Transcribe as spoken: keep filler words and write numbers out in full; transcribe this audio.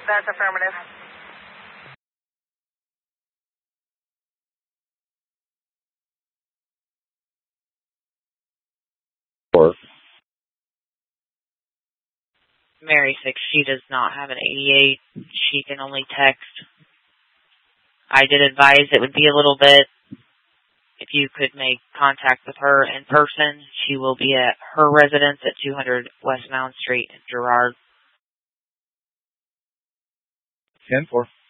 That's affirmative. Or Mary six, she does not have an eighty-eight. She can only text. I did advise it would be a little bit, if you could make contact with her in person. She will be at her residence at two hundred West Mound Street in Girard. ten four.